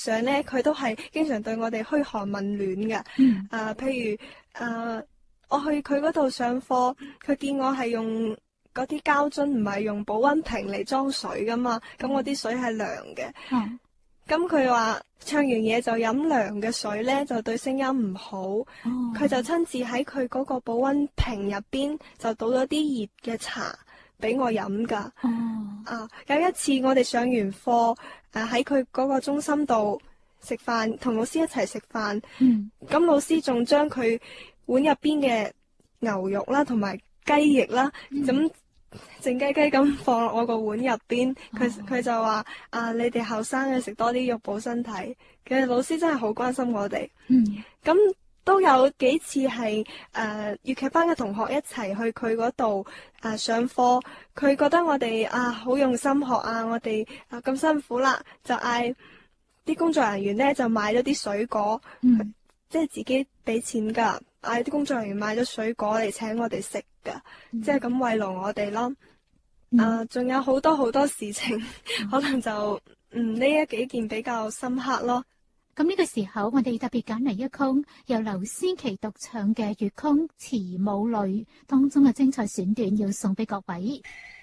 上咧，佢都係經常對我哋噓寒問暖嘅。譬如我去佢嗰度上課，佢見我係用嗰啲膠樽，唔係用保溫瓶嚟裝水噶嘛，咁我啲水係涼嘅。咁佢話唱完嘢就飲涼嘅水咧，就對聲音唔好。佢就親自喺佢嗰個保溫瓶入邊就倒咗啲熱嘅茶俾我飲噶。有一次我哋上完課，喺佢嗰個中心度食飯，同老師一齊食飯。咁老師仲將佢碗入邊嘅牛肉啦，同埋雞翼啦，咁靜雞雞咁放落我個碗入邊。佢就話你哋後生嘅食多啲肉補身體。其實老師真係好關心我哋。咁都有幾次係粵劇班嘅同學一齊去佢嗰度上課，佢覺得我哋好用心學我哋咁辛苦啦，就嗌啲工作人員咧就買咗啲水果，即係自己俾錢噶，嗌啲工作人員買咗水果嚟請我哋食噶，即係咁慰勞我哋咯。仲有好多好多事情，可能就呢一幾件比較深刻咯。 咁呢個時候，我哋特別揀嚟一曲由劉思琪獨唱嘅粵曲《慈母淚》當中嘅精彩選段，要送俾各位。